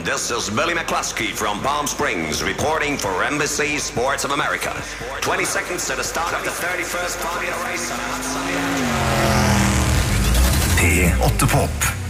This is Billy McCluskey from Palm Springs reporting for NBC Sports of America. 20 seconds to the start of the 31st Formula race on a hot Sunday afternoon. P8 Pop.